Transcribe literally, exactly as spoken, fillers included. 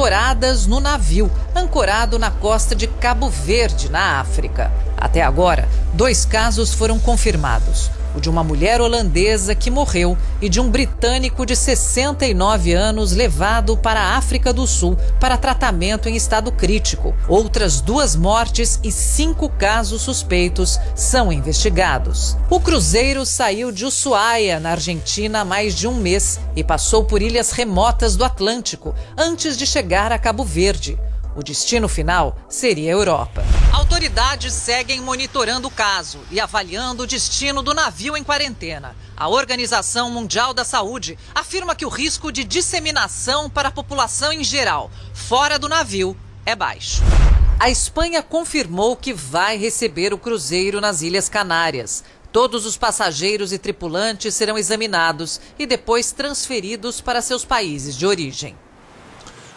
monitoradas no navio, ancorado na costa de Cabo Verde, na África. Até agora, dois casos foram confirmados. O de uma mulher holandesa que morreu e de um britânico de sessenta e nove anos levado para a África do Sul para tratamento em estado crítico. Outras duas mortes e cinco casos suspeitos são investigados. O cruzeiro saiu de Ushuaia, na Argentina, há mais de um mês e passou por ilhas remotas do Atlântico antes de chegar a Cabo Verde. O destino final seria a Europa. Autoridades seguem monitorando o caso e avaliando o destino do navio em quarentena. A Organização Mundial da Saúde afirma que o risco de disseminação para a população em geral, fora do navio, é baixo. A Espanha confirmou que vai receber o cruzeiro nas Ilhas Canárias. Todos os passageiros e tripulantes serão examinados e depois transferidos para seus países de origem.